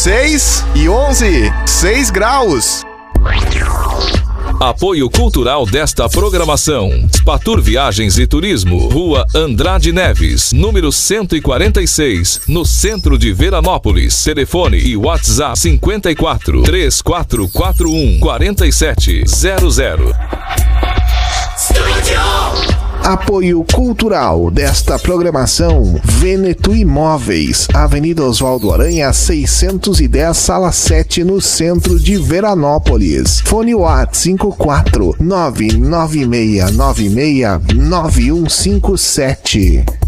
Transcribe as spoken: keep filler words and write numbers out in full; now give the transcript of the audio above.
seis e onze, seis graus. Apoio cultural desta programação: Spatur Viagens e Turismo, Rua Andrade Neves, número cento e quarenta e seis, no centro de Veranópolis. Telefone e WhatsApp cinquenta e quatro, três quatro quatro um, quarenta e sete zero zero. Apoio cultural desta programação: Veneto Imóveis, Avenida Oswaldo Aranha seiscentos e dez, sala sete, no centro de Veranópolis. Fone WhatsApp cinco quatro nove nove seis nove seis nove um cinco sete.